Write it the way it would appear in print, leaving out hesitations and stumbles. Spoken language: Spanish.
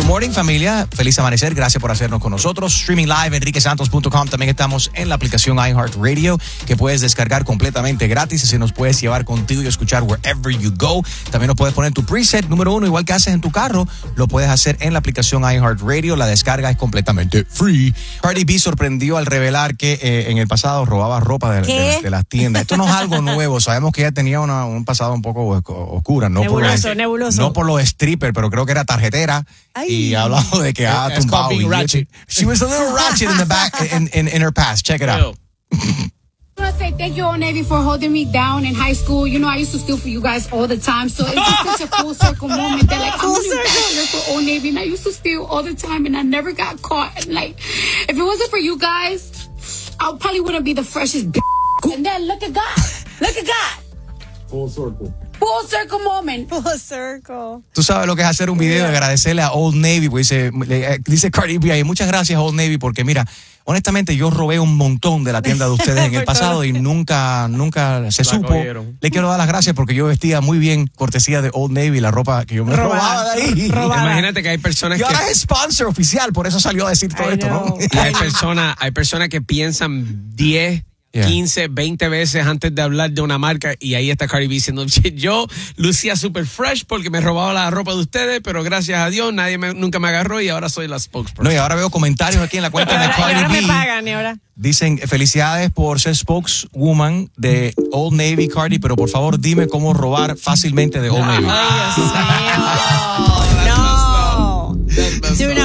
morning, familia. Feliz amanecer. Gracias por hacernos con nosotros. Streaming live, enriquesantos.com. También estamos en la aplicación iHeartRadio, que puedes descargar completamente gratis. Y se nos puedes llevar contigo y escuchar wherever you go. También nos puedes poner tu preset número 1, igual que haces en tu carro. Lo puedes hacer en la aplicación iHeartRadio. La descarga es completamente free. Cardi B sorprendió al revelar que en el pasado robaba ropa de las tiendas. Esto no es algo nuevo. Sabemos que ella tenía un pasado un poco oscura. No nebuloso. No por los strippers, pero creo que era tarjetera. Ay. Y ha hablado de que ha tumbado billetes. She was a little ratchet in the back in her past. Check it out. I want to say thank you, Old Navy, for holding me down in high school. You know, I used to steal for you guys all the time. So it's just such a full circle moment that, like, I'm really back here for Old Navy. And I used to steal all the time, and I never got caught. And, like, if it wasn't for you guys, I probably wouldn't be the freshest bitch. And then look at God. Look at God. Full circle. Full circle moment. Full circle. Tú sabes lo que es hacer un video y agradecerle a Old Navy. Pues dice Cardi B ahí, muchas gracias Old Navy, porque mira, honestamente yo robé un montón de la tienda de ustedes en el pasado y nunca se supo. Cogieron. Le quiero dar las gracias porque yo vestía muy bien, cortesía de Old Navy, la ropa que yo me robaba de ahí. Imagínate que hay personas Y ahora es sponsor oficial, por eso salió a decir todo esto, ¿no? Y hay personas que piensan 10, 15, 20 veces antes de hablar de una marca, y ahí está Cardi B diciendo, yo lucía super fresh porque me robaba la ropa de ustedes, pero gracias a Dios nunca me agarró y ahora soy la spokesperson. No, y ahora veo comentarios aquí en la cuenta de Cardi ahora B. me pagan, y ahora. Dicen, felicidades por ser spokeswoman de Old Navy, Cardi, pero por favor dime cómo robar fácilmente de Old Navy. Ay, Dios mío. No. Do